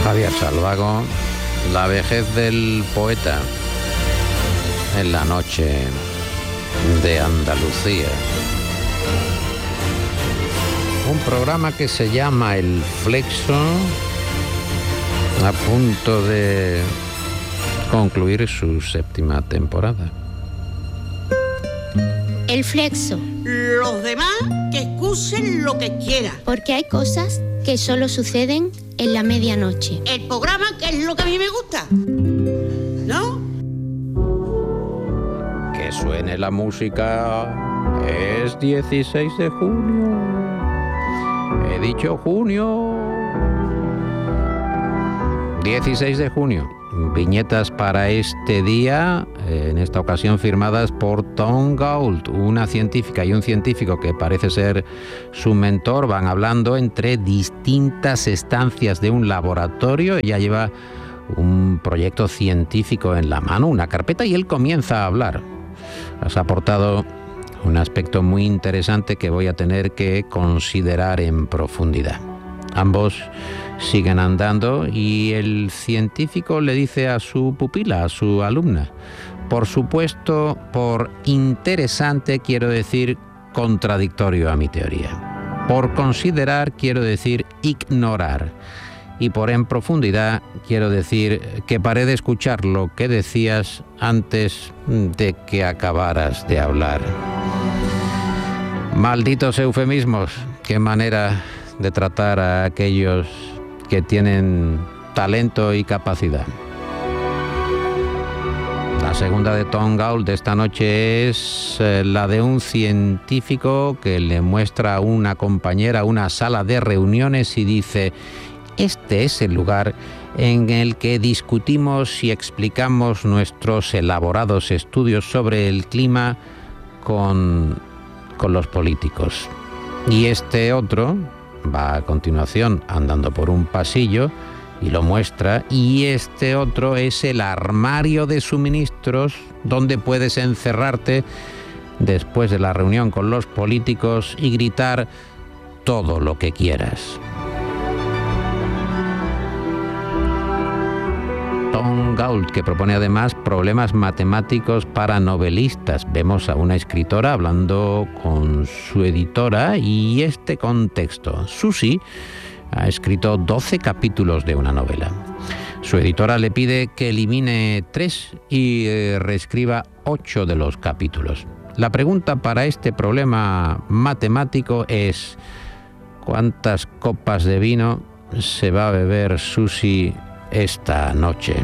Javier Salvago, La vejez del poeta, en la noche de Andalucía. Un programa que se llama El Flexo, a punto de concluir su 7ª temporada. El Flexo. Los demás que excusen lo que quieran. Porque hay cosas que solo suceden en la medianoche. El programa que es lo que a mí me gusta, ¿no? Que suene la música. Es 16 de junio. He dicho junio. 16 de junio. Viñetas para este día, en esta ocasión firmadas por Tom Gault, una científica y un científico que parece ser su mentor. Van hablando entre distintas estancias de un laboratorio. Ella lleva un proyecto científico en la mano, una carpeta, y él comienza a hablar. Has aportado un aspecto muy interesante que voy a tener que considerar en profundidad. Ambos siguen andando y el científico le dice a su pupila, a su alumna: por supuesto, por interesante quiero decir contradictorio a mi teoría. Por considerar quiero decir ignorar. Y por en profundidad quiero decir que paré de escuchar lo que decías antes de que acabaras de hablar. Malditos eufemismos, qué manera de tratar a aquellos que tienen talento y capacidad. La segunda de Tom Gault de esta noche es la de un científico que le muestra a una compañera una sala de reuniones y dice: este es el lugar en el que discutimos y explicamos nuestros elaborados estudios sobre el clima con los políticos. Y este otro va a continuación andando por un pasillo y lo muestra, y este otro es el armario de suministros donde puedes encerrarte después de la reunión con los políticos y gritar todo lo que quieras. Tom Gault, que propone además problemas matemáticos para novelistas. Vemos a una escritora hablando con su editora y este contexto. Susie ha escrito 12 capítulos de una novela. Su editora le pide que elimine 3 y reescriba 8 de los capítulos. La pregunta para este problema matemático es: ¿cuántas copas de vino se va a beber Susie esta noche?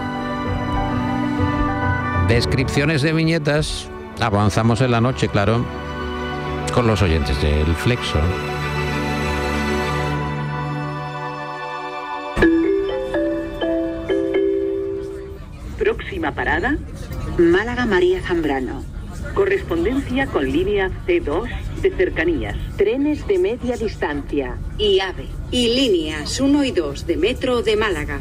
Descripciones de viñetas. Avanzamos en la noche, claro, con los oyentes del Flexo. Próxima parada, Málaga María Zambrano. Correspondencia con línea C2 de cercanías. Trenes de media distancia y AVE. Y líneas 1 y 2 de metro de Málaga.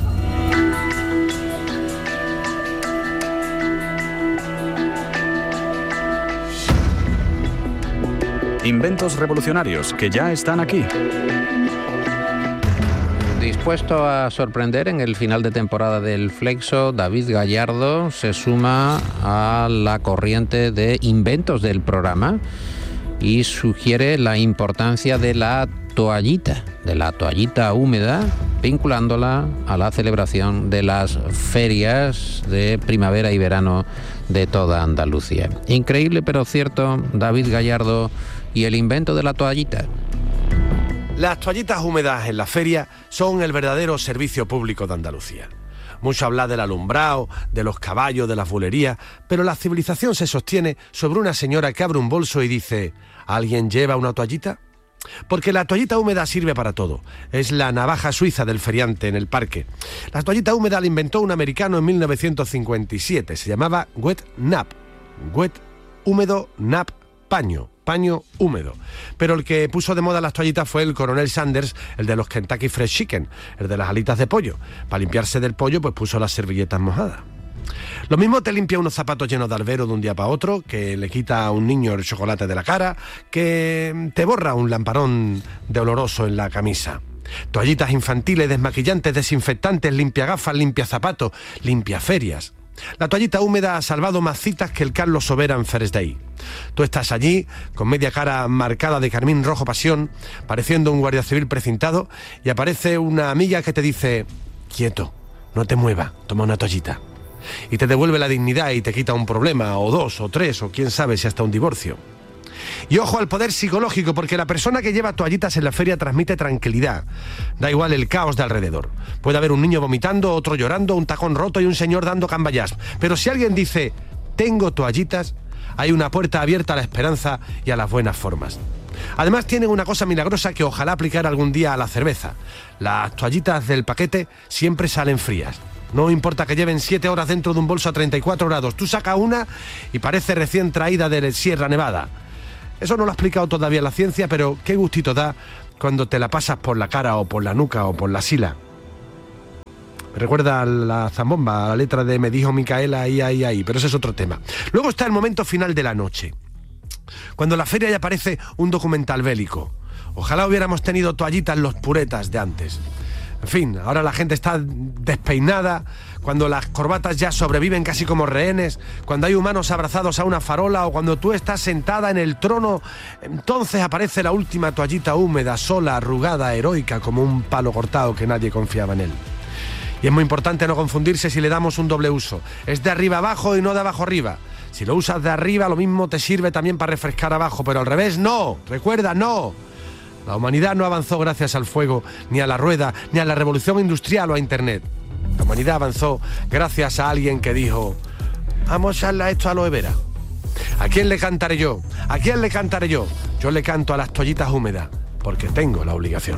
Inventos revolucionarios que ya están aquí. Dispuesto a sorprender en el final de temporada del Flexo, David Gallardo se suma a la corriente de inventos del programa y sugiere la importancia de la toallita húmeda, vinculándola a la celebración de las ferias de primavera y verano de toda Andalucía. Increíble pero cierto, David Gallardo, y el invento de la toallita. Las toallitas húmedas en la feria son el verdadero servicio público de Andalucía. Mucho habla del alumbrado, de los caballos, de las bulerías, pero la civilización se sostiene sobre una señora que abre un bolso y dice: ¿alguien lleva una toallita? Porque la toallita húmeda sirve para todo. Es la navaja suiza del feriante en el parque. La toallita húmeda la inventó un americano en 1957. Se llamaba wet nap. Wet, húmedo, nap, paño húmedo. Pero el que puso de moda las toallitas fue el coronel Sanders, el de los Kentucky Fried Chicken, el de las alitas de pollo. Para limpiarse del pollo, pues puso las servilletas mojadas. Lo mismo te limpia unos zapatos llenos de albero de un día para otro, que le quita a un niño el chocolate de la cara, que te borra un lamparón de oloroso en la camisa. Toallitas infantiles, desmaquillantes, desinfectantes, limpiagafas, limpiazapatos, limpiaferias. La toallita húmeda ha salvado más citas que el Carlos Sobera en First Day. Tú estás allí, con media cara marcada de carmín rojo pasión, pareciendo un guardia civil precintado, y aparece una amiga que te dice: quieto, no te muevas, toma una toallita. Y te devuelve la dignidad y te quita un problema, o dos, o tres, o quién sabe si hasta un divorcio. Y ojo al poder psicológico, porque la persona que lleva toallitas en la feria transmite tranquilidad. Da igual el caos de alrededor. Puede haber un niño vomitando, otro llorando, un tacón roto y un señor dando cambayas. Pero si alguien dice: tengo toallitas, hay una puerta abierta a la esperanza y a las buenas formas. Además tienen una cosa milagrosa que ojalá aplicar algún día a la cerveza. Las toallitas del paquete siempre salen frías. No importa que lleven 7 horas dentro de un bolso a 34 grados. Tú sacas una y parece recién traída de Sierra Nevada. Eso no lo ha explicado todavía la ciencia, pero qué gustito da cuando te la pasas por la cara o por la nuca o por la sila. Me recuerda a la zambomba, a la letra de Me dijo Micaela, ahí, pero ese es otro tema. Luego está el momento final de la noche, cuando en la feria ya aparece un documental bélico. Ojalá hubiéramos tenido toallitas los puretas de antes. En fin, ahora la gente está despeinada, cuando las corbatas ya sobreviven casi como rehenes, cuando hay humanos abrazados a una farola o cuando tú estás sentada en el trono, entonces aparece la última toallita húmeda, sola, arrugada, heroica, como un palo cortado que nadie confiaba en él. Y es muy importante no confundirse si le damos un doble uso. Es de arriba abajo y no de abajo arriba. Si lo usas de arriba, lo mismo te sirve también para refrescar abajo, pero al revés, no. Recuerda, no. La humanidad no avanzó gracias al fuego, ni a la rueda, ni a la revolución industrial o a Internet. La humanidad avanzó gracias a alguien que dijo: vamos a echarle esto a aloe vera. ¿A quién le cantaré yo? ¿A quién le cantaré yo? Yo le canto a las toallitas húmedas, porque tengo la obligación.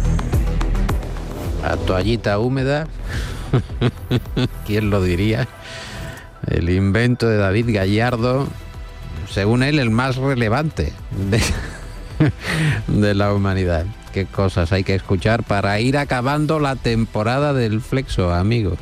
La toallita húmeda, ¿quién lo diría? El invento de David Gallardo, según él, el más relevante de la humanidad. Qué cosas hay que escuchar para ir acabando la temporada del Flexo, amigo.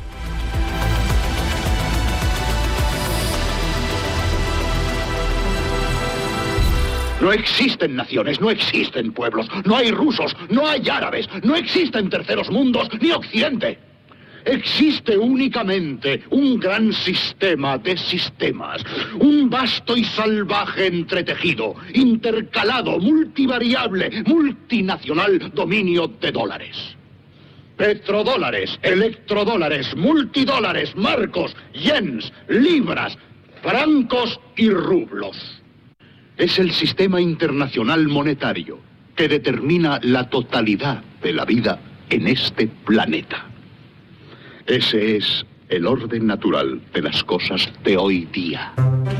No existen naciones, no existen pueblos, no hay rusos, no hay árabes, no existen terceros mundos ni Occidente. Existe únicamente un gran sistema de sistemas, un vasto y salvaje entretejido, intercalado, multivariable, multinacional dominio de dólares. Petrodólares, electrodólares, multidólares, marcos, yens, libras, francos y rublos. Es el sistema internacional monetario que determina la totalidad de la vida en este planeta. Ese es el orden natural de las cosas de hoy día.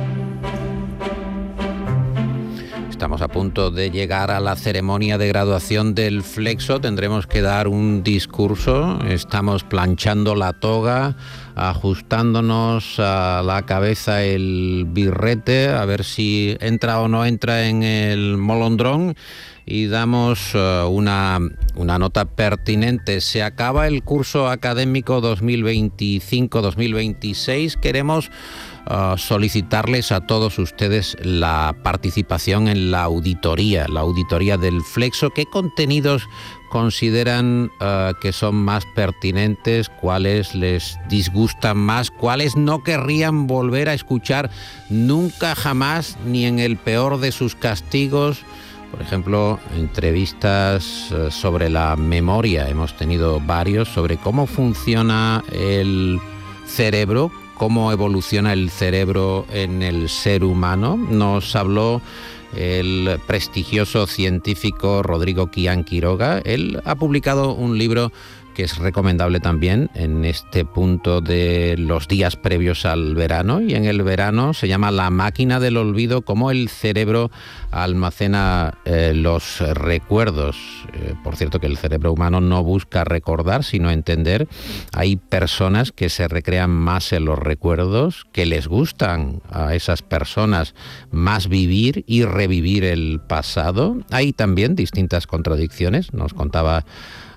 Estamos a punto de llegar a la ceremonia de graduación del Flexo. Tendremos que dar un discurso. Estamos planchando la toga, ajustándonos a la cabeza el birrete, a ver si entra o no entra en el molondrón. Y damos una nota pertinente. Se acaba el curso académico 2025-2026. Queremos solicitarles a todos ustedes la participación en la auditoría del Flexo. ¿Qué contenidos consideran que son más pertinentes? ¿Cuáles les disgustan más? ¿Cuáles no querrían volver a escuchar nunca jamás, ni en el peor de sus castigos? Por ejemplo, entrevistas sobre la memoria. Hemos tenido varios sobre cómo funciona el cerebro, cómo evoluciona el cerebro en el ser humano. Nos habló el prestigioso científico Rodrigo Quián Quiroga. Él ha publicado un libro que es recomendable también en este punto de los días previos al verano, y en el verano se llama La máquina del olvido, cómo el cerebro almacena los recuerdos. Por cierto, que el cerebro humano no busca recordar, sino entender. Hay personas que se recrean más en los recuerdos, que les gustan a esas personas más vivir y revivir el pasado. Hay también distintas contradicciones. Nos contaba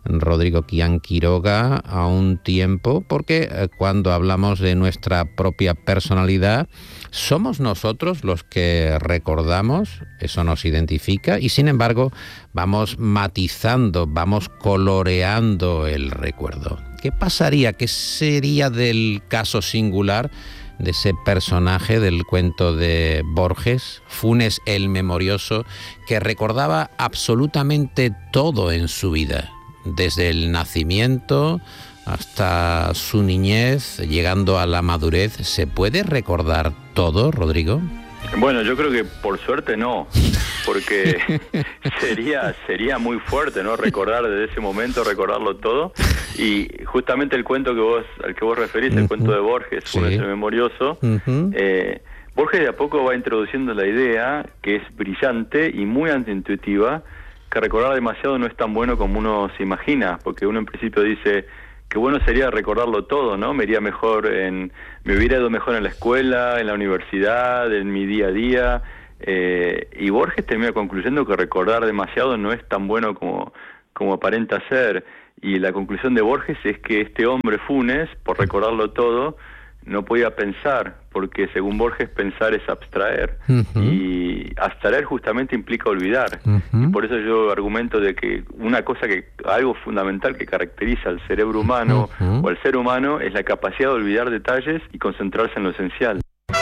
Rodrigo Quián Quiroga, a un tiempo, porque cuando hablamos de nuestra propia personalidad, somos nosotros los que recordamos, eso nos identifica, y sin embargo vamos matizando, vamos coloreando el recuerdo. ¿Qué pasaría? ¿Qué sería del caso singular de ese personaje del cuento de Borges, Funes el Memorioso, que recordaba absolutamente todo en su vida, desde el nacimiento hasta su niñez, llegando a la madurez? ¿Se puede recordar todo, Rodrigo? Bueno, yo creo que por suerte no, porque sería muy fuerte, ¿no? Recordar desde ese momento, recordarlo todo. Y justamente el cuento al que vos referís, el cuento de Borges, Funes el Memorioso, Borges de a poco va introduciendo la idea, que es brillante y muy antiintuitiva, que recordar demasiado no es tan bueno como uno se imagina, porque uno en principio dice que bueno sería recordarlo todo, ¿no? Me hubiera ido mejor en la escuela, en la universidad, en mi día a día, y Borges termina concluyendo que recordar demasiado no es tan bueno como aparenta ser, y la conclusión de Borges es que este hombre Funes, por recordarlo todo, no podía pensar, porque según Borges pensar es abstraer, y abstraer justamente implica olvidar, y por eso yo argumento de que algo fundamental que caracteriza al cerebro humano o al ser humano es la capacidad de olvidar detalles y concentrarse en lo esencial.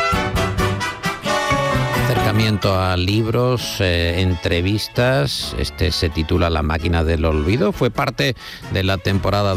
Acercamiento a libros, entrevistas, se titula La máquina del olvido, fue parte de la temporada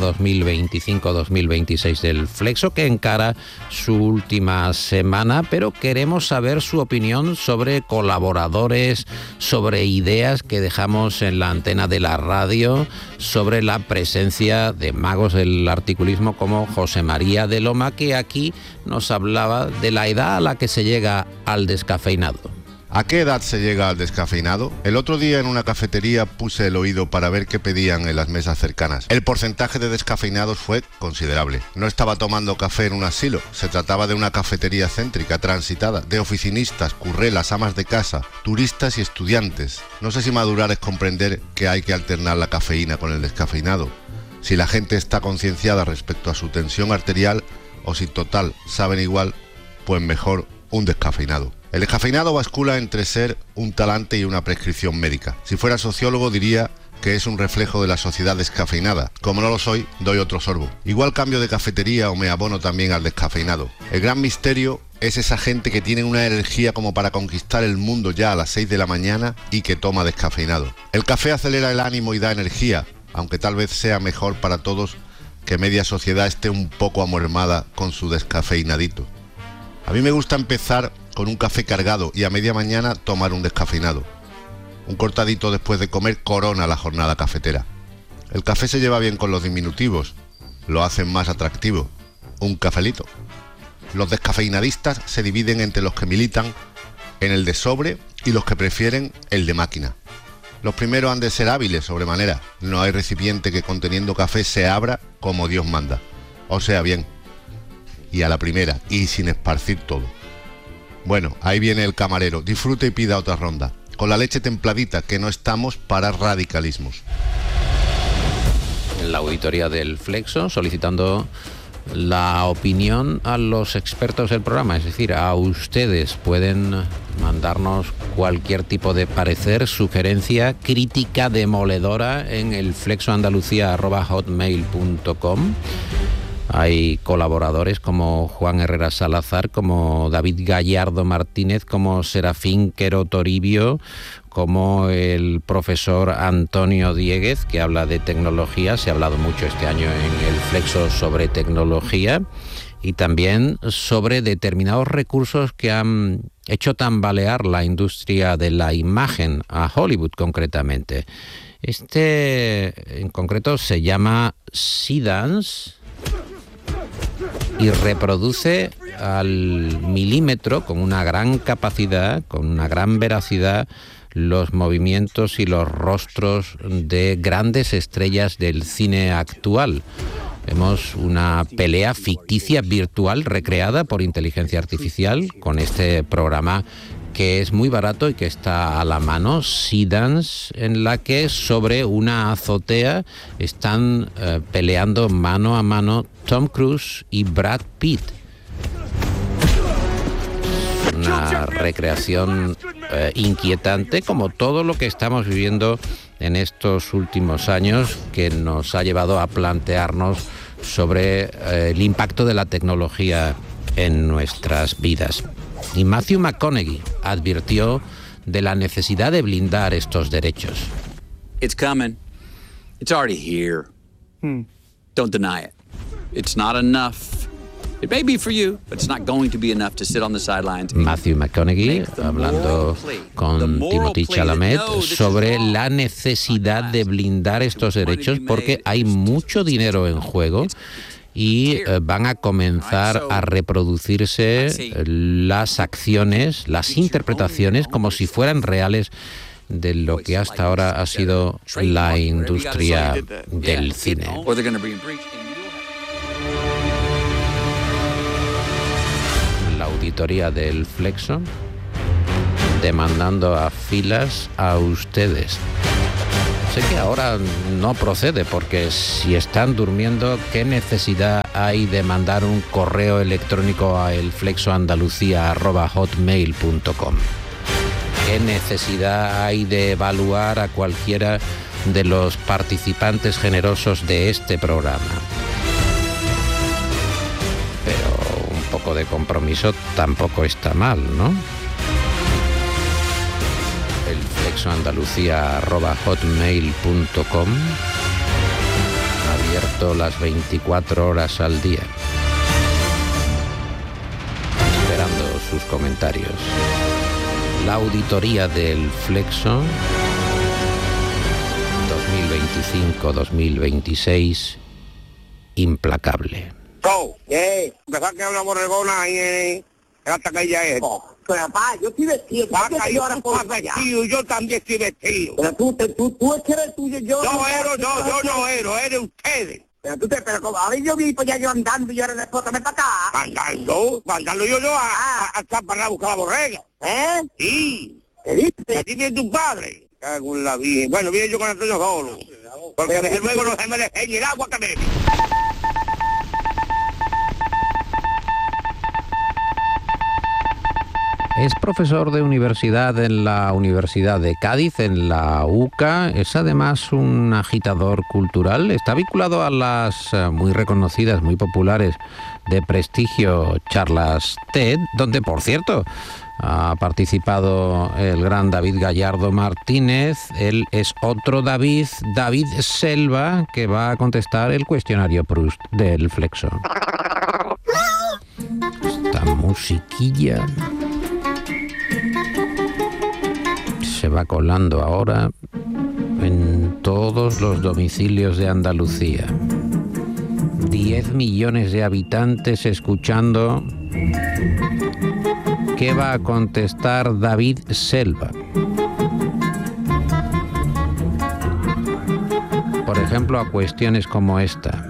2025-2026 del Flexo, que encara su última semana, pero queremos saber su opinión sobre colaboradores, sobre ideas que dejamos en la antena de la radio, sobre la presencia de magos del articulismo como José María de Loma, que aquí nos hablaba de la edad a la que se llega al descafeinado. ¿A qué edad se llega al descafeinado? El otro día en una cafetería puse el oído para ver qué pedían en las mesas cercanas. El porcentaje de descafeinados fue considerable. No estaba tomando café en un asilo, se trataba de una cafetería céntrica, transitada, de oficinistas, currelas, amas de casa, turistas y estudiantes. No sé si madurar es comprender que hay que alternar la cafeína con el descafeinado, si la gente está concienciada respecto a su tensión arterial o si total saben igual, pues mejor un descafeinado. El descafeinado bascula entre ser un talante y una prescripción médica. Si fuera sociólogo diría que es un reflejo de la sociedad descafeinada. Como no lo soy, doy otro sorbo. Igual cambio de cafetería o me abono también al descafeinado. El gran misterio es esa gente que tiene una energía como para conquistar el mundo ya a las 6 de la mañana y que toma descafeinado. El café acelera el ánimo y da energía, aunque tal vez sea mejor para todos que media sociedad esté un poco amormada con su descafeinadito. A mí me gusta empezar con un café cargado y a media mañana tomar un descafeinado. Un cortadito después de comer corona la jornada cafetera. El café se lleva bien con los diminutivos, lo hacen más atractivo. Un cafelito. Los descafeinadistas se dividen entre los que militan en el de sobre y los que prefieren el de máquina. Los primeros han de ser hábiles sobremanera. No hay recipiente que conteniendo café se abra como Dios manda. O sea bien, y a la primera, y sin esparcir todo. Bueno, ahí viene el camarero, disfrute y pida otra ronda. Con la leche templadita, que no estamos para radicalismos. La auditoría del Flexo solicitando la opinión a los expertos del programa, es decir, a ustedes. Pueden mandarnos cualquier tipo de parecer, sugerencia, crítica demoledora en el flexoandalucía@hotmail.com. Hay colaboradores como Juan Herrera Salazar, como David Gallardo Martínez, como Serafín Quero Toribio, como el profesor Antonio Dieguez, que habla de tecnología. Se ha hablado mucho este año en el Flexo sobre tecnología y también sobre determinados recursos que han hecho tambalear la industria de la imagen, a Hollywood concretamente. En concreto se llama Seedance y reproduce al milímetro, con una gran capacidad, con una gran veracidad, los movimientos y los rostros de grandes estrellas del cine actual. Vemos una pelea ficticia virtual recreada por inteligencia artificial con este programa que es muy barato y que está a la mano, Seedance, en la que sobre una azotea están peleando mano a mano Tom Cruise y Brad Pitt. Una recreación inquietante, como todo lo que estamos viviendo en estos últimos años, que nos ha llevado a plantearnos sobre el impacto de la tecnología en nuestras vidas. Y Matthew McConaughey advirtió de la necesidad de blindar estos derechos. It's coming. It's already here. Don't deny it. It's not enough. It may be for you, but it's not going to be enough to sit on the sidelines. Matthew McConaughey hablando con Timothée Chalamet sobre la necesidad de blindar estos derechos, porque hay mucho dinero en juego y van a comenzar a reproducirse las acciones, las interpretaciones, como si fueran reales, de lo que hasta ahora ha sido la industria del cine. La auditoría del Flexo demandando a filas a ustedes. Sé que ahora no procede, porque si están durmiendo, ¿qué necesidad hay de mandar un correo electrónico a elflexoandalucía@hotmail.com? ¿Qué necesidad hay de evaluar a cualquiera de los participantes generosos de este programa? Pero un poco de compromiso tampoco está mal, ¿no? elflexoandalucía@hotmail.com, abierto las 24 horas al día, esperando sus comentarios. La auditoría del Flexo 2025-2026, implacable. Empezar que una borregona ahí hasta que ella es. Pero papá, yo estoy vestido. Yo ahora estoy vestido, yo también estoy vestido. Pero tú es que eres tuyo, yo no eres ustedes. Pero como ahora yo vi pues ya yo andando y yo ahora después también para acá. Mandando yo a para buscar la borrega. Sí. ¿Qué dices? Aquí viene tu padre. Cago en la Virgen. Bueno, viene yo con Antonio solo. Porque desde luego no se me deje ni el agua que bebe. Es profesor de universidad en la Universidad de Cádiz, en la UCA. Es además un agitador cultural. Está vinculado a las muy reconocidas, muy populares, de prestigio charlas TED, donde, por cierto, ha participado el gran David Gallardo Martínez. Él es otro David Selva, que va a contestar el cuestionario Proust del Flexo. Esta musiquilla se va colando ahora en todos los domicilios de Andalucía. 10 millones de habitantes escuchando. ¿Qué va a contestar David Selva? Por ejemplo, a cuestiones como esta.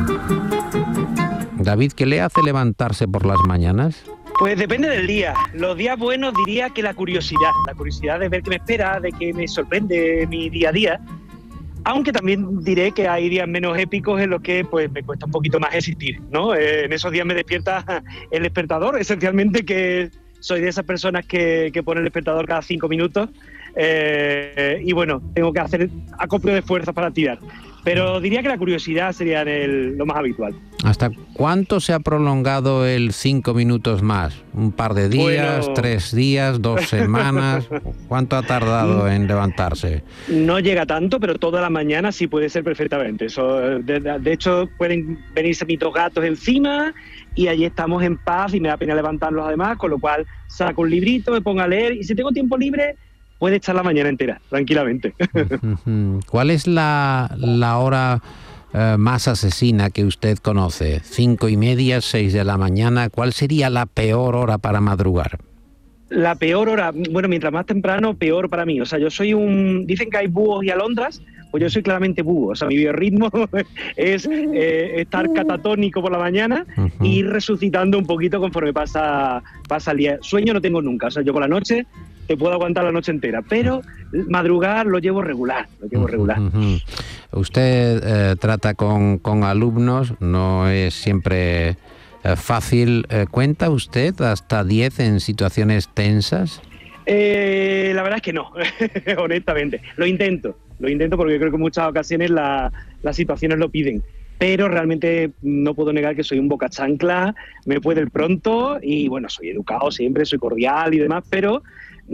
David, ¿qué le hace levantarse por las mañanas? Pues depende del día. Los días buenos diría que la curiosidad de ver qué me espera, de qué me sorprende mi día a día. Aunque también diré que hay días menos épicos en los que pues me cuesta un poquito más existir, ¿no? En esos días me despierta el despertador, esencialmente, que soy de esas personas que pone el despertador cada 5 minutos y bueno, tengo que hacer acopio de fuerzas para tirar. Pero diría que la curiosidad sería lo más habitual. ¿Hasta cuánto se ha prolongado el 5 minutos más? ¿Un par de días, bueno, 3 días, 2 semanas? ¿Cuánto ha tardado en levantarse? No llega tanto, pero toda la mañana sí puede ser perfectamente. Eso, de hecho, pueden venirse mis 2 gatos encima y allí estamos en paz y me da pena levantarlos además, con lo cual saco un librito, me pongo a leer y si tengo tiempo libre puede estar la mañana entera, tranquilamente. ¿Cuál es la hora más asesina que usted conoce? 5:30, 6 de la mañana. ¿Cuál sería la peor hora para madrugar? La peor hora, bueno, mientras más temprano, peor para mí. O sea, yo soy dicen que hay búhos y alondras, pues yo soy claramente búho. O sea, mi biorritmo es estar catatónico por la mañana y ir resucitando un poquito conforme pasa el día. Sueño no tengo nunca, o sea, yo por la noche te puedo aguantar la noche entera, pero madrugar lo llevo regular. Usted trata con alumnos, no es siempre fácil. ¿Cuenta usted hasta 10 en situaciones tensas? La verdad es que no, honestamente. Lo intento porque creo que en muchas ocasiones las situaciones lo piden. Pero realmente no puedo negar que soy un boca chancla, me puede el pronto y bueno, soy educado siempre, soy cordial y demás, pero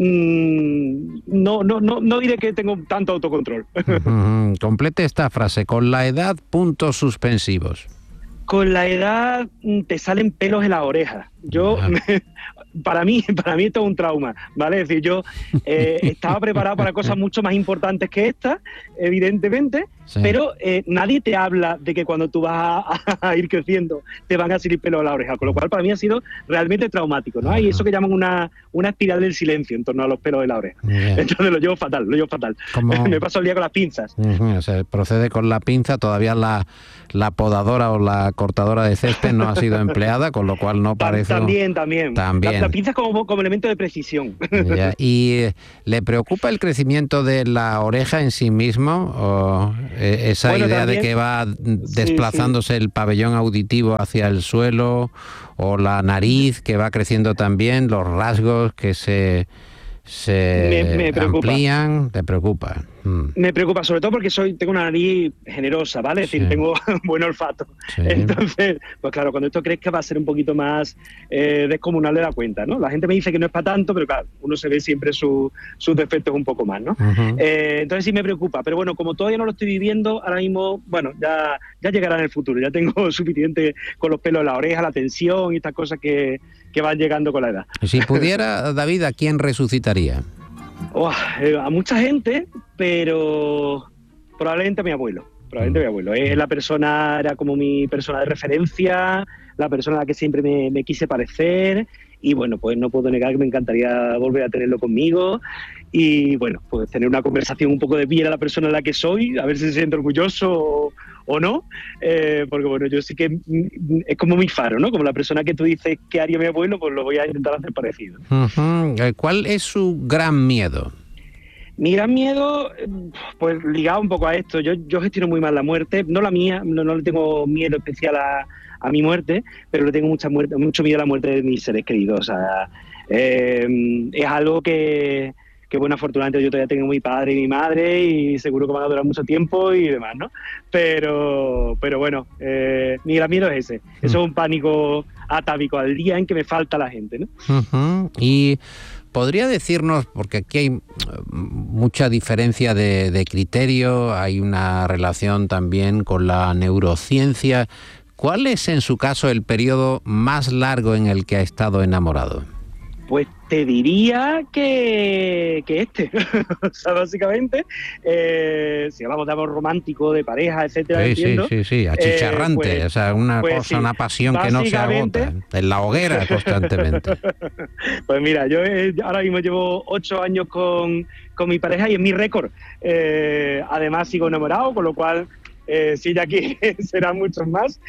no diré que tengo tanto autocontrol. Complete esta frase, con la edad, puntos suspensivos. Con la edad te salen pelos en las orejas. Para mí esto es un trauma, ¿vale? Es decir, yo estaba preparado para cosas mucho más importantes que esta, evidentemente, sí. Pero nadie te habla de que cuando tú vas a ir creciendo te van a salir pelos en la oreja, con lo cual para mí ha sido realmente traumático, ¿no? Hay eso que llaman una espiral del silencio en torno a los pelos de la oreja. Yeah. Entonces lo llevo fatal. Me paso el día con las pinzas. O sea, procede con la pinza, todavía la podadora o la cortadora de césped no ha sido empleada, con lo cual no parece... También. La pinza es como elemento de precisión. Ya. ¿Y le preocupa el crecimiento de la oreja en sí mismo? ¿O esa idea también, de que va desplazándose el pabellón auditivo hacia el suelo? ¿O la nariz que va creciendo también? ¿Los rasgos que se amplían? ¿Te preocupa? Me preocupa, sobre todo porque tengo una nariz generosa, ¿vale? Es decir, tengo buen olfato. Sí. Entonces, pues claro, cuando esto crezca va a ser un poquito más descomunal de la cuenta, ¿no? La gente me dice que no es para tanto, pero claro, uno se ve siempre sus defectos un poco más, ¿no? Entonces sí me preocupa, pero bueno, como todavía no lo estoy viviendo, ahora mismo, bueno, ya llegará en el futuro, ya tengo suficiente con los pelos en la oreja, la tensión y estas cosas que van llegando con la edad. Si pudiera, David, ¿a quién resucitaría? A mucha gente, pero probablemente a mi abuelo. Era como mi persona de referencia, la persona a la que siempre me quise parecer, y bueno, pues no puedo negar que me encantaría volver a tenerlo conmigo y bueno, pues tener una conversación un poco de bien a la persona en la que soy, a ver si se siente orgulloso o no, porque bueno, yo sí que es como mi faro, ¿no? Como la persona que tú dices que haría mi abuelo, pues lo voy a intentar hacer parecido. ¿Cuál es su gran miedo? Mi gran miedo, pues ligado un poco a esto, yo gestiono muy mal la muerte, no la mía, no le tengo miedo especial a mi muerte, pero le tengo mucho miedo a la muerte de mis seres queridos. O sea, es algo que bueno, afortunadamente yo todavía tengo mi padre y mi madre y seguro que van a durar mucho tiempo y demás, ¿no? Pero bueno, mi gran miedo es ese. Eso es un pánico atávico al día en que me falta la gente, ¿no? Y ¿podría decirnos, porque aquí hay mucha diferencia de criterio, hay una relación también con la neurociencia, ¿cuál es en su caso el periodo más largo en el que ha estado enamorado? Pues te diría que este. O sea, básicamente, si hablamos de amor romántico, de pareja, etcétera, sí, achicharrante, o sea, una pasión que no se agota, en la hoguera constantemente. Pues mira, yo ahora mismo llevo 8 años con mi pareja y es mi récord. Además sigo enamorado, con lo cual... si ya aquí serán muchos más.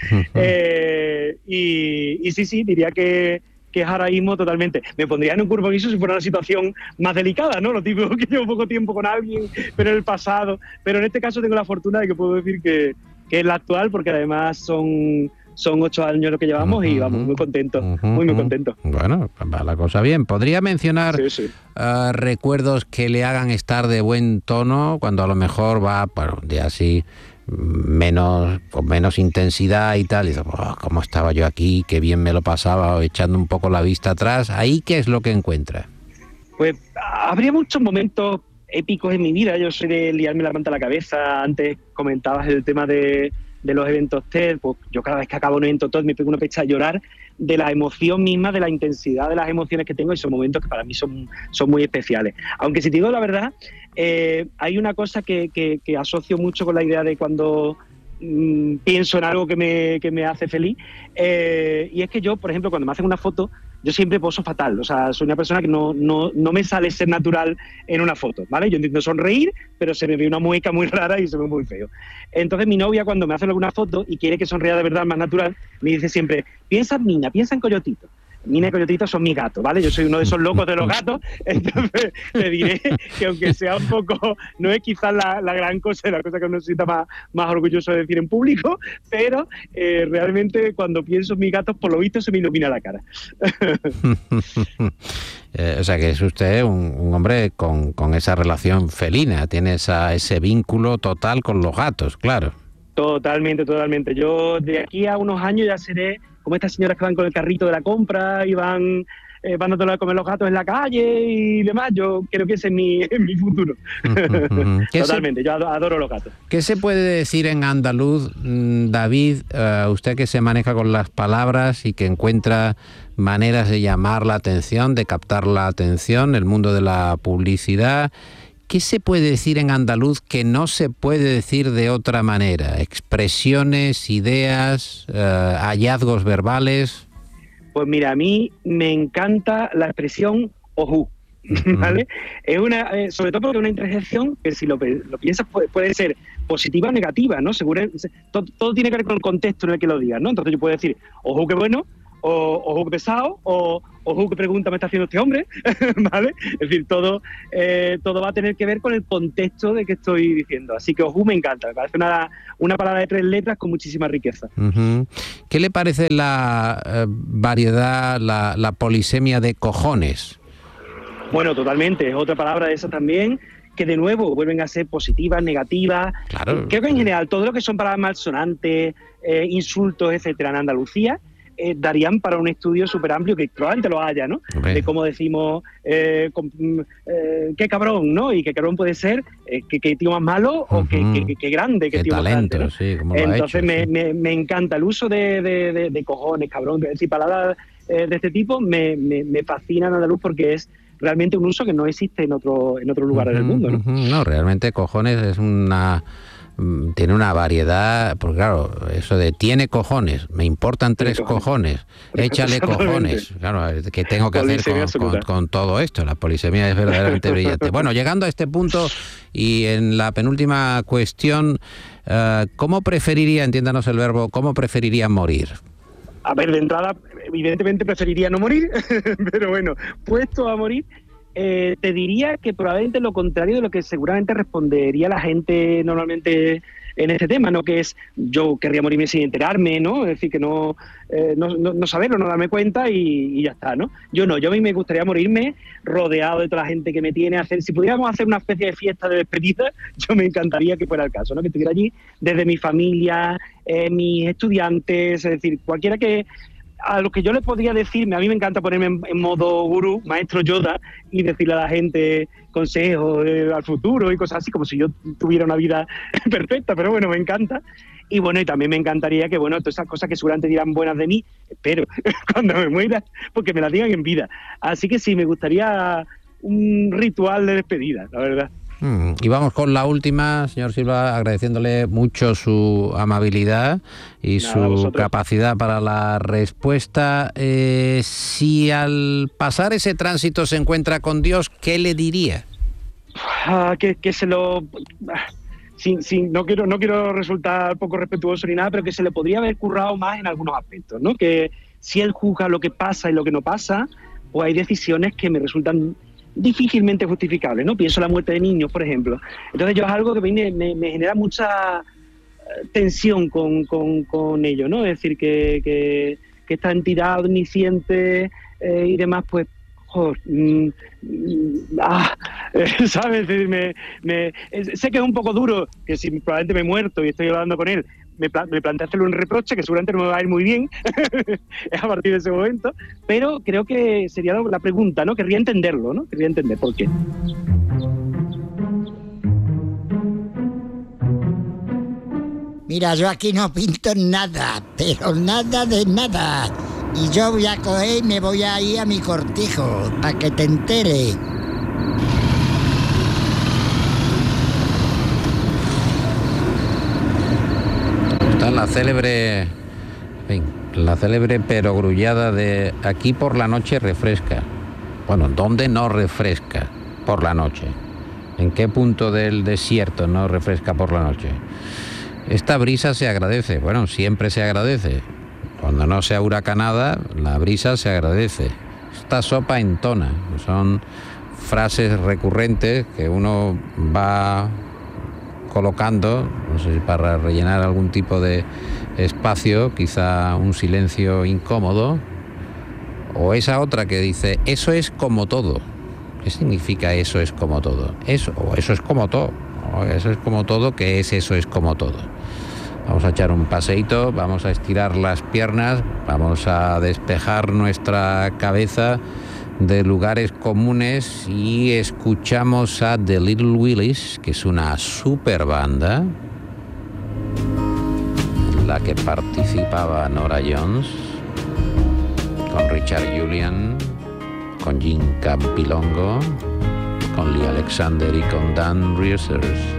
Y sí, diría que es ahora mismo totalmente. Me pondría en un compromiso si fuera una situación más delicada, ¿no? Lo típico que llevo poco tiempo con alguien, pero en el pasado. Pero en este caso tengo la fortuna de que puedo decir que es la actual, porque además son 8 años lo que llevamos y vamos, muy contentos, muy contentos. Bueno, va la cosa bien. ¿Podría mencionar recuerdos que le hagan estar de buen tono cuando a lo mejor va por un día así... con menos intensidad y tal, y dice, cómo estaba yo aquí, qué bien me lo pasaba, o echando un poco la vista atrás? ¿Ahí qué es lo que encuentra? Pues habría muchos momentos épicos en mi vida. Yo soy de liarme la manta a la cabeza. Antes comentabas el tema de los eventos TED, pues yo cada vez que acabo un evento TED me pego una pecha a llorar de la emoción misma, de la intensidad de las emociones que tengo, y son momentos que para mí son muy especiales. Aunque si te digo la verdad, hay una cosa que asocio mucho con la idea de cuando pienso en algo que me hace feliz, y es que yo, por ejemplo, cuando me hacen una foto, yo siempre poso fatal. O sea, soy una persona que no me sale ser natural en una foto, ¿vale? Yo intento sonreír, pero se me ve una mueca muy rara y se ve muy feo. Entonces mi novia, cuando me hace alguna foto y quiere que sonría de verdad más natural, me dice siempre, piensa en Mina, piensa en Coyotito. Mina y Coyotito son mis gatos, ¿vale? Yo soy uno de esos locos de los gatos, entonces le diré que aunque sea un poco, no es quizás la gran cosa, la cosa que uno se sienta más orgulloso de decir en público, pero realmente cuando pienso en mis gatos, por lo visto se me ilumina la cara. O sea que es usted un hombre con esa relación felina, tiene ese vínculo total con los gatos, claro. Totalmente. Yo de aquí a unos años ya seré como estas señoras que van con el carrito de la compra y van a comer los gatos en la calle y demás. Yo creo que ese es mi futuro. Totalmente, yo adoro los gatos. ¿Qué se puede decir en andaluz, David, usted que se maneja con las palabras y que encuentra maneras de llamar la atención, de captar la atención, el mundo de la publicidad? ¿Qué se puede decir en andaluz que no se puede decir de otra manera? ¿Expresiones, ideas, hallazgos verbales? Pues mira, a mí me encanta la expresión ojú, ¿vale? Es sobre todo porque es una interjección que si lo piensas puede ser positiva o negativa, ¿no? Seguro, todo tiene que ver con el contexto en el que lo digas, ¿no? Entonces yo puedo decir, ojú, qué bueno, o ojú, qué pesado, o ojú, qué pregunta me está haciendo este hombre, ¿vale? Es decir, todo va a tener que ver con el contexto de que estoy diciendo. Así que ojú me encanta, me parece una palabra de 3 letras con muchísima riqueza. ¿Qué le parece la variedad, la polisemia de cojones? Bueno, totalmente, es otra palabra de esa también, que de nuevo vuelven a ser positivas, negativas. Claro. Creo que en general todo lo que son palabras malsonantes, insultos, etcétera, en Andalucía, darían para un estudio súper amplio, que probablemente lo haya, ¿no? Okay. De cómo decimos, qué cabrón, ¿no? Y qué cabrón puede ser, qué tío más malo, o qué grande, qué tío talento, más grande, ¿no? Sí, como lo entonces ha hecho, me encanta el uso de cojones, cabrón, es decir, palabras de este tipo me fascina en andaluz porque es realmente un uso que no existe en otro lugar del mundo, ¿no? No, realmente cojones es tiene una variedad, porque claro, eso de tiene cojones, me importan 3 cojones, échale cojones, claro, ¿qué tengo que hacer con todo esto? La polisemia es verdaderamente brillante. Bueno, llegando a este punto y en la penúltima cuestión, ¿cómo preferiría, entiéndanos el verbo, cómo preferiría morir? A ver, de entrada, evidentemente preferiría no morir, pero bueno, puesto a morir, te diría que probablemente lo contrario de lo que seguramente respondería la gente normalmente en este tema, ¿no? Que es, yo querría morirme sin enterarme, ¿no? Es decir, que no saberlo, no darme cuenta y ya está, ¿no? Yo no, yo a mí me gustaría morirme rodeado de toda la gente que me tiene. Si pudiéramos hacer una especie de fiesta de despedida, yo me encantaría que fuera el caso, ¿no? Que estuviera allí desde mi familia, mis estudiantes, es decir, cualquiera a lo que yo les podría decirme, a mí me encanta ponerme en modo gurú, maestro Yoda, y decirle a la gente consejos al futuro y cosas así, como si yo tuviera una vida perfecta, pero bueno, me encanta. Y bueno, y también me encantaría que, bueno, todas esas cosas que seguramente dirán buenas de mí, espero, cuando me muera, porque me las digan en vida. Así que sí, me gustaría un ritual de despedida, la verdad. Y vamos con la última, señor Silva, agradeciéndole mucho su amabilidad y su capacidad para la respuesta. Si al pasar ese tránsito se encuentra con Dios, ¿qué le diría? Que se lo... no quiero resultar poco respetuoso ni nada, pero que se le podría haber currado más en algunos aspectos, ¿no? Que si él juzga lo que pasa y lo que no pasa, pues hay decisiones que me resultan difícilmente justificables, ¿no? Pienso en la muerte de niños, por ejemplo. Entonces yo es algo que me genera mucha tensión con ello, ¿no? Es decir, que esta entidad omnisciente y demás, pues, ¿sabes? Sé que es un poco duro, que si probablemente me he muerto y estoy hablando con él, me planteé hacerle un reproche que seguramente no me va a ir muy bien a partir de ese momento, pero creo que sería la pregunta, ¿no? Querría entenderlo, ¿no? Querría entender por qué. Mira, yo aquí no pinto nada, pero nada de nada. Y yo voy a coger y me voy a ir a mi cortijo, para que te entere. Está la célebre... En fin, la célebre perogrullada de aquí por la noche refresca. Bueno, ¿dónde no refresca por la noche? ¿En qué punto del desierto no refresca por la noche? Esta brisa se agradece, bueno, siempre se agradece. Cuando no sea huracanada, la brisa se agradece. Esta sopa entona, son frases recurrentes que uno va colocando, no sé si para rellenar algún tipo de espacio, quizá un silencio incómodo, o esa otra que dice, eso es como todo. ¿Qué significa eso es como todo? Eso, o eso es como todo, o eso es como todo, ¿qué es eso es como todo? Vamos a echar un paseíto, vamos a estirar las piernas, vamos a despejar nuestra cabeza de lugares comunes y escuchamos a The Little Willies, que es una super banda en la que participaba Norah Jones, con Richard Julian, con Jim Campilongo, con Lee Alexander y con Dan Reusers.